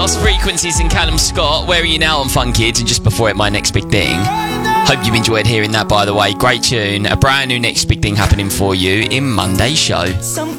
Lost Frequencies and Callum Scott. Where are you now on Fun Kids? And just before it, My Next Big Thing. Hope you enjoyed hearing that, by the way. Great tune. A brand new Next Big Thing happening for you in Monday's show.